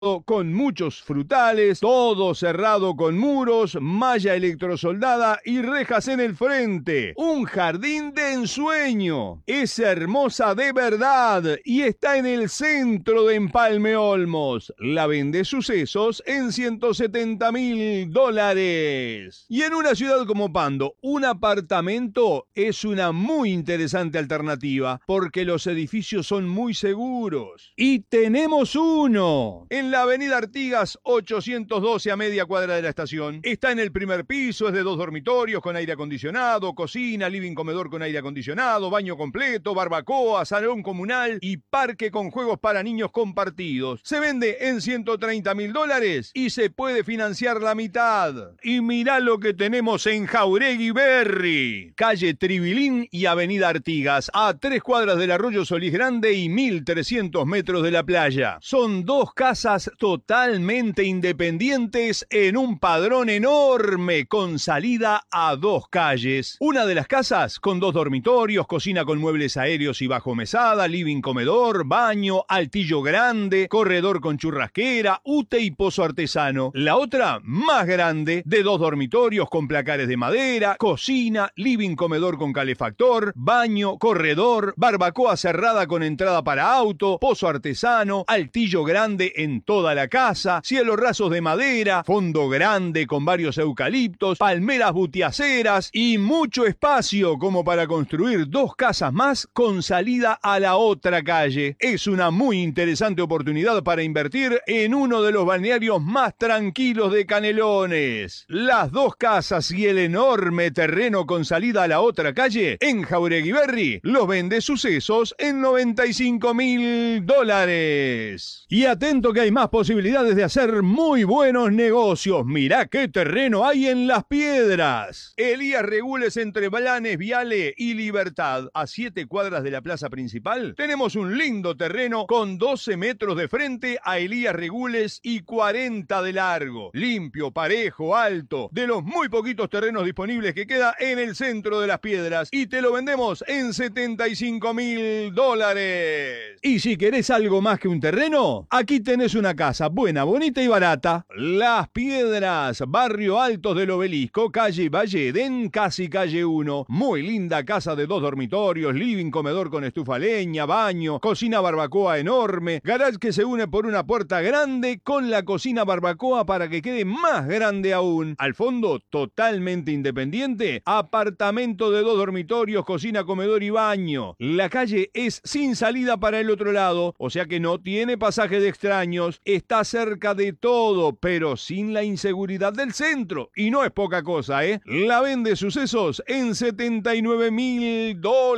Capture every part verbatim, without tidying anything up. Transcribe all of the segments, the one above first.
con muchos frutales, todo cerrado con muros, malla electrosoldada y rejas en el frente. Un jardín de ensueño. Es hermosa de verdad y está en el centro de Empalme Olmos. La vende Sucesos en ciento setenta mil dólares. Y en una ciudad como Pando, un apartamento es una muy interesante alternativa porque los edificios son muy seguros. Y tenemos uno en la avenida Artigas ochocientos doce a media cuadra de la estación. Está en el primer piso, es de dos dormitorios con aire acondicionado, cocina, living comedor con aire acondicionado, baño completo, barbacoa, salón comunal y parque con juegos para niños compartidos. Se vende en ciento treinta mil dólares y se puede financiar la mitad. Y mirá lo que tenemos en Jauregui Berri, calle Tribilín y avenida Artigas, a tres cuadras del Arroyo Solís Grande y mil trescientos metros de la playa. Son dos casas totalmente independientes en un padrón enorme con salida a dos calles. Una de las casas con dos dormitorios, cocina con muebles aéreos y bajo mesada, living comedor, baño, altillo grande, corredor con churrasquera, ute y pozo artesano. La otra, más grande, de dos dormitorios con placares de madera, cocina, living comedor con calefactor, baño, corredor, barbacoa cerrada con entrada para auto, pozo artesano, altillo grande en toda la casa, cielos rasos de madera, fondo grande con varios eucaliptos, palmeras butiaceras y mucho espacio como para construir dos casas más con salida a la otra calle. Es una muy interesante oportunidad para invertir en uno de los balnearios más tranquilos de Canelones. Las dos casas y el enorme terreno con salida a la otra calle en Jauregui Berri los vende Sucesos en noventa y cinco mil dólares. Y atento que hay más posibilidades de hacer muy buenos negocios. Mirá qué terreno hay en Las Piedras. Elías Regules entre Blanes, Viale y Libertad, a siete cuadras de la plaza principal. Tenemos un lindo terreno con doce metros de frente a Elías Regules y cuarenta de largo. Limpio, parejo, alto, de los muy poquitos terrenos disponibles que queda en el centro de Las Piedras. Y te lo vendemos en setenta y cinco mil dólares. Y si querés algo más que un terreno, aquí tenés una casa buena, bonita y barata. Las Piedras, barrio Altos del Obelisco, calle Valledén, casi calle uno. Muy linda casa de dos dormitorios, living, comedor con estufa leña, baño, cocina barbacoa enorme, garage que se une por una puerta grande con la cocina barbacoa para que quede más grande aún. Al fondo, totalmente independiente, apartamento de dos dormitorios, cocina, comedor y baño. La calle es sin salida para el otro lado, o sea que no tiene pasaje de extraños, está cerca de todo, pero sin la inseguridad del centro. Y no es poca cosa, ¿eh? La vende Sucesos en setenta y nueve mil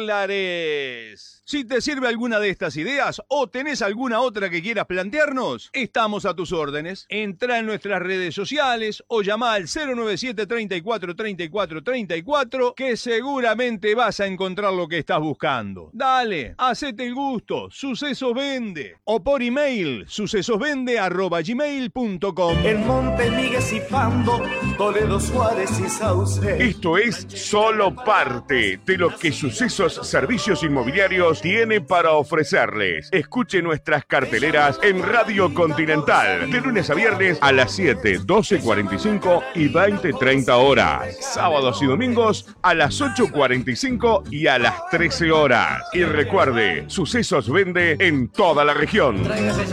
dólares. Si te sirve alguna de estas ideas o tenés alguna otra que quieras plantearnos, estamos a tus órdenes. Entrá en nuestras redes sociales o llama al cero noventa y siete, treinta y cuatro, treinta y cuatro, treinta y cuatro que seguramente vas a encontrar lo que estás buscando. Dale, hacete el gusto, Sucesos Vende. O por email, sucesosvende arroba gmail punto com. En Monte Miguel y Pando, Toledo, Suárez y Sauce. Esto es solo parte de lo que Sucesos Servicios Inmobiliarios tiene para ofrecerles. Escuche nuestras carteleras en Radio Continental, de lunes a viernes a las siete, doce cuarenta y cinco y veinte treinta horas. Sábados y domingos a las ocho cuarenta y cinco y a las trece horas. Y recuerde, Sucesos Vende en toda la región.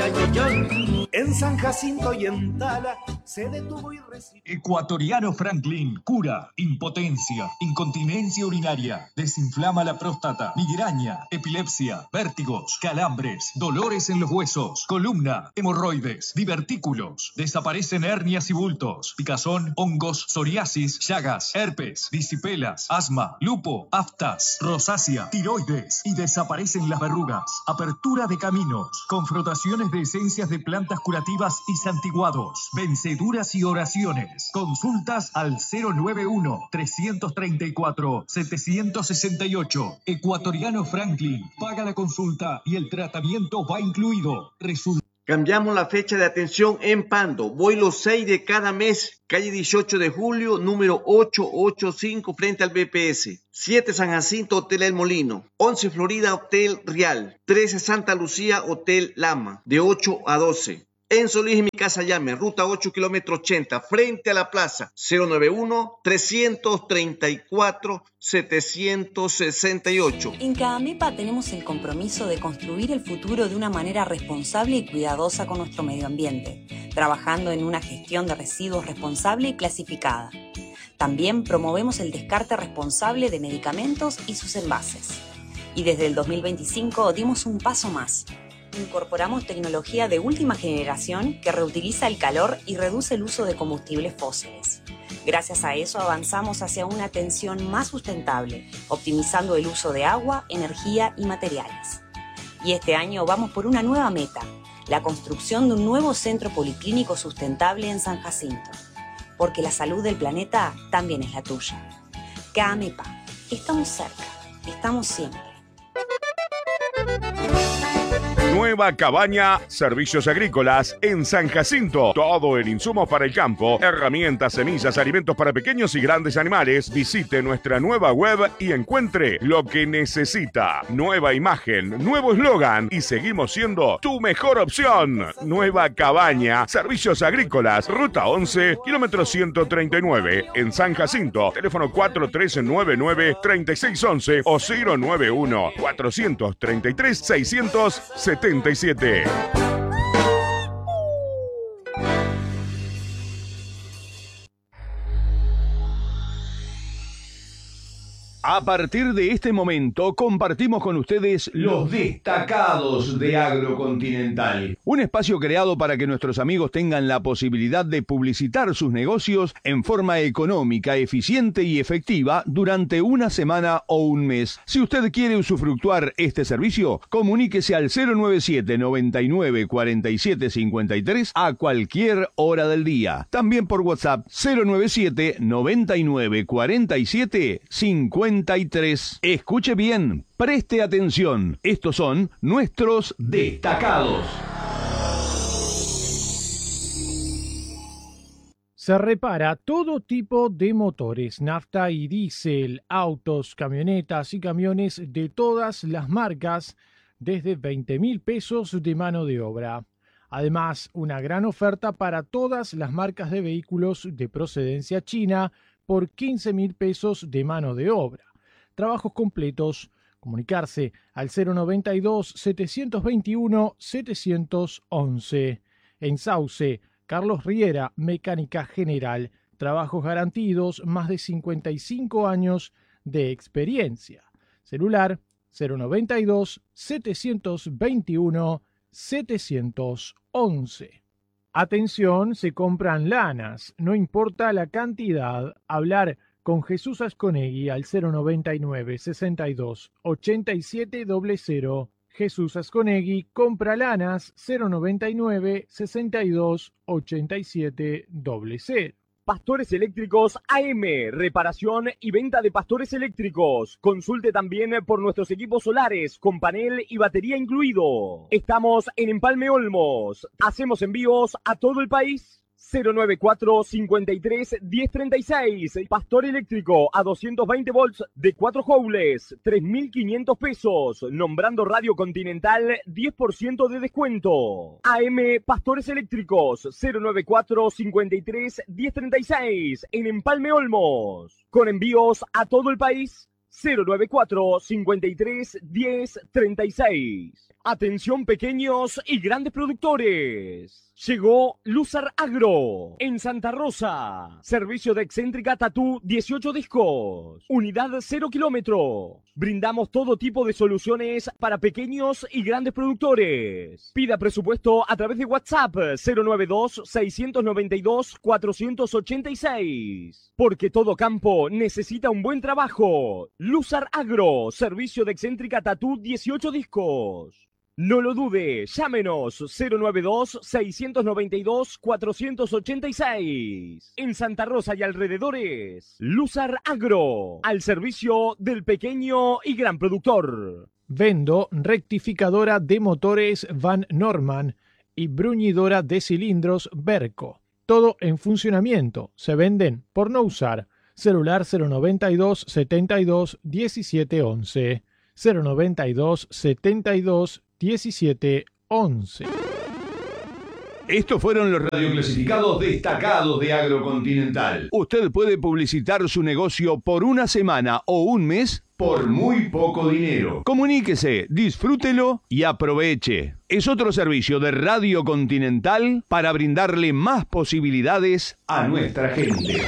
En San Jacinto y en Tala se detuvo y recibió. Ecuatoriano Franklin cura impotencia, incontinencia urinaria, desinflama la próstata, migraña, epilepsia, vértigos, calambres, dolores en los huesos, columna, hemorroides, divertículos, desaparecen hernias y bultos, picazón, hongos, psoriasis, llagas, herpes, disipelas, asma, lupo, aftas, rosácea, tiroides y desaparecen las verrugas. Apertura de caminos, con frotaciones de esencias de plantas curativas y santiguados, venceduras y oraciones. Consultas al cero noventa y uno, trescientos treinta y cuatro, setecientos sesenta y ocho. Ecuatoriano Franklin. Paga la consulta y el tratamiento va incluido. Resulta. Cambiamos la fecha de atención en Pando. Voy los seis de cada mes. Calle dieciocho de julio, número ochocientos ochenta y cinco, frente al B P S. siete San Jacinto, Hotel El Molino. once Florida, Hotel Real. trece Santa Lucía, Hotel Lama. De ocho a doce. En Solís y Mi Casa Llame, ruta ocho, kilómetro ochenta, frente a la plaza, cero nueve uno, trescientos treinta y cuatro, setecientos sesenta y ocho. En CAAMEPA tenemos el compromiso de construir el futuro de una manera responsable y cuidadosa con nuestro medio ambiente, trabajando en una gestión de residuos responsable y clasificada. También promovemos el descarte responsable de medicamentos y sus envases. Y desde el dos mil veinticinco dimos un paso más. Incorporamos tecnología de última generación que reutiliza el calor y reduce el uso de combustibles fósiles. Gracias a eso avanzamos hacia una atención más sustentable, optimizando el uso de agua, energía y materiales. Y este año vamos por una nueva meta, la construcción de un nuevo centro policlínico sustentable en San Jacinto. Porque la salud del planeta también es la tuya. CAAMEPA, estamos cerca, estamos siempre. Nueva Cabaña, servicios agrícolas en San Jacinto. Todo en insumos para el campo, herramientas, semillas, alimentos para pequeños y grandes animales. Visite nuestra nueva web y encuentre lo que necesita. Nueva imagen, nuevo eslogan y seguimos siendo tu mejor opción. Nueva Cabaña, servicios agrícolas, ruta once, kilómetro ciento treinta y nueve, en San Jacinto. Teléfono cuatro tres nueve nueve, tres seis uno uno o cero nueve uno, cuatro tres tres, seis siete siete. A partir de este momento compartimos con ustedes los destacados de Agrocontinental, un espacio creado para que nuestros amigos tengan la posibilidad de publicitar sus negocios en forma económica, eficiente y efectiva durante una semana o un mes. Si usted quiere usufructuar este servicio, comuníquese al cero nueve siete, noventa y nueve, cuarenta y siete, cincuenta y tres a cualquier hora del día. También por WhatsApp cero nueve siete, noventa y nueve, cuarenta y siete, cincuenta y tres. Escuche bien, preste atención. Estos son nuestros destacados. Se repara todo tipo de motores, nafta y diésel, autos, camionetas y camiones de todas las marcas desde veinte mil pesos de mano de obra. Además, una gran oferta para todas las marcas de vehículos de procedencia china por quince mil pesos de mano de obra. Trabajos completos. Comunicarse al cero noventa y dos, setecientos veintiuno, setecientos once. En Sauce, Carlos Riera, Mecánica General. Trabajos garantidos, más de cincuenta y cinco años de experiencia. Celular cero noventa y dos, setecientos veintiuno, setecientos once. Atención, se compran lanas, no importa la cantidad. Hablar con Jesús Asconegui al cero noventa y nueve, sesenta y dos, ochenta y siete cero cero. Jesús Asconegui, compra lanas cero noventa y nueve, sesenta y dos, ochenta y siete cero cero. Pastores Eléctricos A M, reparación y venta de pastores eléctricos. Consulte también por nuestros equipos solares con panel y batería incluido. Estamos en Empalme Olmos. Hacemos envíos a todo el país. cero nueve cuatro, cincuenta y tres, diez treinta y seis. Pastor eléctrico a doscientos veinte volts de cuatro joules, tres mil quinientos pesos. Nombrando Radio Continental, diez por ciento de descuento. A M Pastores Eléctricos, cero nueve cuatro, cincuenta y tres, diez treinta y seis. En Empalme Olmos. Con envíos a todo el país. cero nueve cuatro, cincuenta y tres, diez treinta y seis. Atención pequeños y grandes productores. Llegó Luzar Agro en Santa Rosa. Servicio de excéntrica tatú, dieciocho discos. Unidad cero kilómetros. Brindamos todo tipo de soluciones para pequeños y grandes productores. Pida presupuesto a través de WhatsApp cero nueve dos, seis nueve dos, cuatro ocho seis. Porque todo campo necesita un buen trabajo. Luzar Agro. Servicio de excéntrica tatú, dieciocho discos. No lo dude, llámenos cero nueve dos, seis nueve dos, cuatro ocho seis. En Santa Rosa y alrededores, Luzar Agro, al servicio del pequeño y gran productor. Vendo rectificadora de motores Van Norman y bruñidora de cilindros Berco. Todo en funcionamiento, se venden por no usar. Celular cero noventa y dos, setenta y dos, diecisiete once. cero noventa y dos, setenta y dos, diecisiete once. Estos fueron los radioclasificados destacados de Agrocontinental. Usted puede publicitar su negocio por una semana o un mes por muy poco dinero. Comuníquese, disfrútelo y aproveche. Es otro servicio de Radio Continental para brindarle más posibilidades a nuestra gente.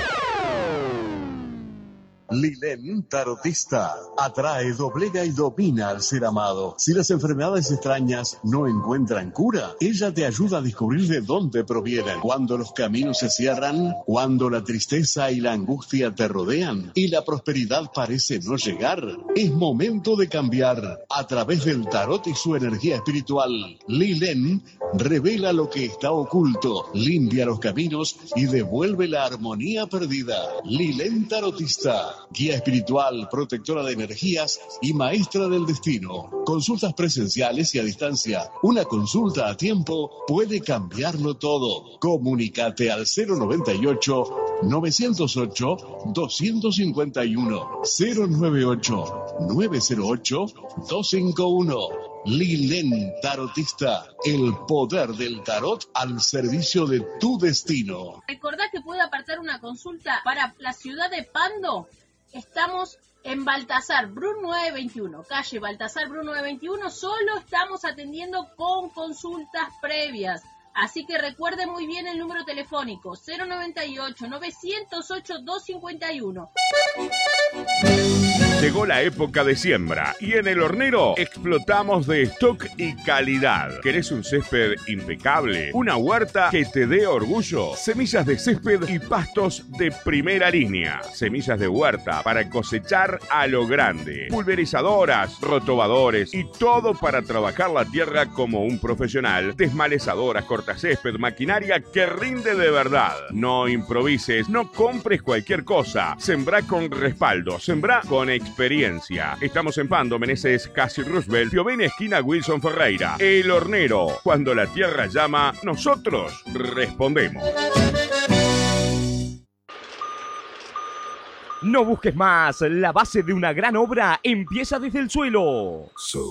Lilén Tarotista atrae, doblega y domina al ser amado. Si las enfermedades extrañas no encuentran cura, ella te ayuda a descubrir de dónde provienen. Cuando los caminos se cierran, cuando la tristeza y la angustia te rodean y la prosperidad parece no llegar, es momento de cambiar. A través del tarot y su energía espiritual, Lilén revela lo que está oculto, limpia los caminos y devuelve la armonía perdida. Lilén Tarotista, guía espiritual, protectora de energías y maestra del destino. Consultas presenciales y a distancia. Una consulta a tiempo puede cambiarlo todo. Comunícate al cero noventa y ocho, novecientos ocho, doscientos cincuenta y uno, cero noventa y ocho, novecientos ocho, doscientos cincuenta y uno. Lilén Tarotista, el poder del tarot al servicio de tu destino. Recordá que puede apartar una consulta para la ciudad de Pando. Estamos en Baltasar Bru nueve veintiuno, calle Baltasar Bru nueve veintiuno. Solo estamos atendiendo con consultas previas. Así que recuerde muy bien el número telefónico cero noventa y ocho, novecientos ocho, doscientos cincuenta y uno. Llegó la época de siembra y en El Hornero explotamos de stock y calidad. ¿Querés un césped impecable? ¿Una huerta que te dé orgullo? Semillas de césped y pastos de primera línea. Semillas de huerta para cosechar a lo grande. Pulverizadoras, rotobadores y todo para trabajar la tierra como un profesional. Desmalezadoras, cortacésped, maquinaria que rinde de verdad. No improvises, no compres cualquier cosa. Sembrá con respaldo, sembrá con experiencia. Experiencia. Estamos en Pando, Meneses, Casi Roosevelt, Piovene, esquina Wilson Ferreira. El Hornero. Cuando la tierra llama, nosotros respondemos. No busques más, la base de una gran obra empieza desde el suelo.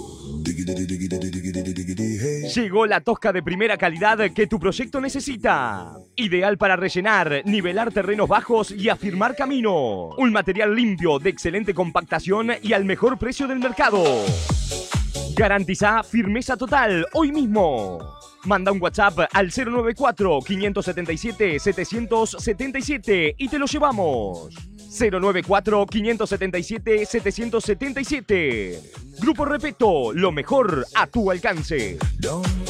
Llegó la tosca de primera calidad que tu proyecto necesita. Ideal para rellenar, nivelar terrenos bajos y afirmar camino. Un material limpio, de excelente compactación y al mejor precio del mercado. Garantiza firmeza total hoy mismo. Manda un WhatsApp al cero noventa y cuatro, quinientos setenta y siete, setecientos setenta y siete y te lo llevamos. cero noventa y cuatro, quinientos setenta y siete, setecientos setenta y siete. Grupo Repeto, lo mejor a tu alcance.